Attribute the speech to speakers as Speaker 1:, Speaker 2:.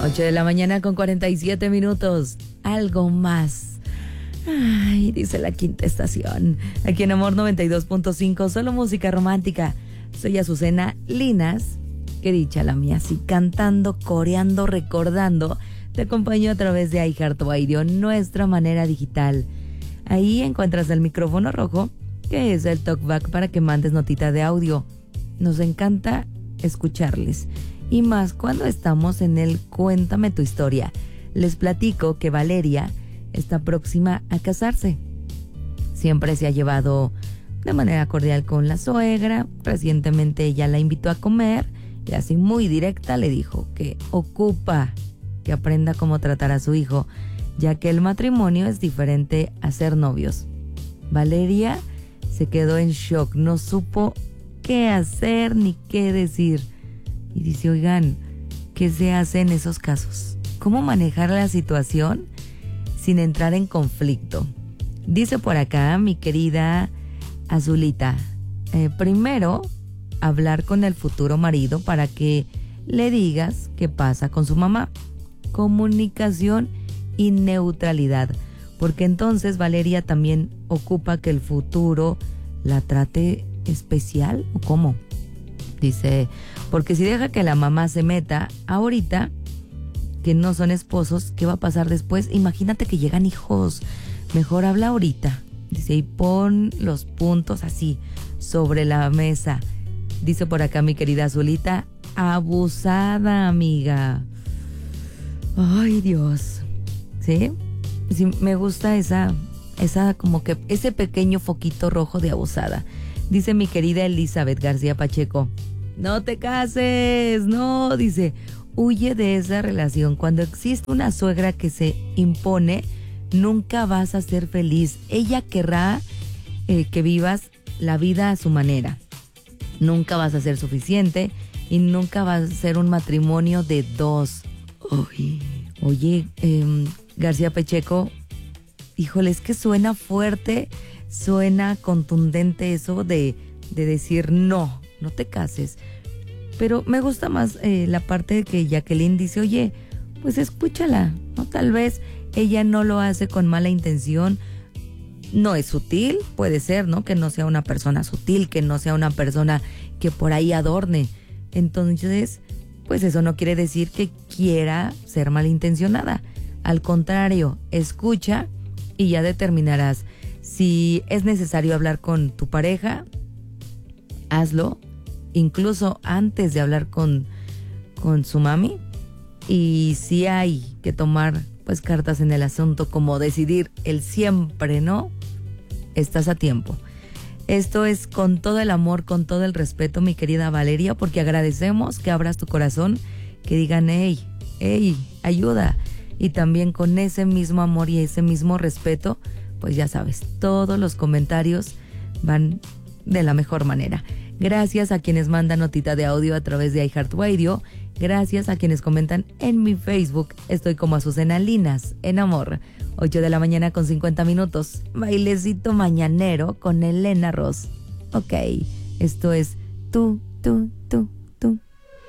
Speaker 1: 8 de la mañana con 47 minutos. Algo más. Ay, dice la quinta estación. Aquí en Amor 92.5, solo música romántica. Soy Azucena Linas. Qué dicha la mía, sí, cantando, coreando, recordando. Te acompaño a través de iHeartRadio, nuestra manera digital. Ahí encuentras el micrófono rojo, que es el talkback para que mandes notita de audio. Nos encanta escucharles. Y más cuando estamos en el Cuéntame tu historia. Les platico que Valeria está próxima a casarse. Siempre se ha llevado de manera cordial con la suegra. Recientemente ella la invitó a comer y así muy directa le dijo que ocupa que aprenda cómo tratar a su hijo, ya que el matrimonio es diferente a ser novios. Valeria se quedó en shock, no supo qué hacer ni qué decir. Y dice, oigan, ¿qué se hace en esos casos? ¿Cómo manejar la situación sin entrar en conflicto? Dice por acá mi querida Azulita, primero hablar con el futuro marido para que le digas qué pasa con su mamá. Comunicación y neutralidad, porque entonces Valeria también ocupa que el futuro la trate especial, ¿o cómo? Dice, porque si deja que la mamá se meta ahorita, que no son esposos, ¿qué va a pasar después? Imagínate que llegan hijos, mejor habla ahorita. Dice, y pon los puntos así, sobre la mesa. Dice por acá mi querida Azulita, abusada, amiga. Ay, Dios. ¿Sí? Sí, me gusta esa como que ese pequeño foquito rojo de abusada. Dice mi querida Elizabeth García Pacheco, no te cases, no, dice, huye de esa relación. Cuando existe una suegra que se impone, nunca vas a ser feliz. Ella querrá que vivas la vida a su manera. Nunca vas a ser suficiente y nunca va a ser un matrimonio de dos. Oye, García Pacheco, híjole, es que suena fuerte, suena contundente eso de decir no te cases. Pero me gusta más la parte de que Jacqueline dice, oye, pues escúchala, ¿no? Tal vez ella no lo hace con mala intención, no es sutil, puede ser, ¿no? Que no sea una persona sutil, que no sea una persona que por ahí adorne. Entonces, pues eso no quiere decir que quiera ser malintencionada. Al contrario, escucha y ya determinarás si es necesario hablar con tu pareja, hazlo, incluso antes de hablar con su mami. Y si hay que tomar pues cartas en el asunto, como decidir el siempre no, estás a tiempo. Esto es con todo el amor, con todo el respeto, mi querida Valeria, porque agradecemos que abras tu corazón, que digan, hey, ayuda. Y también con ese mismo amor y ese mismo respeto, pues ya sabes, todos los comentarios van de la mejor manera. Gracias a quienes mandan notita de audio a través de iHeartRadio. Gracias a quienes comentan en mi Facebook. Estoy como Azucena Linas, en Amor. 8 de la mañana con 50 minutos. Bailecito mañanero con Elena Ross. Ok, esto es tú.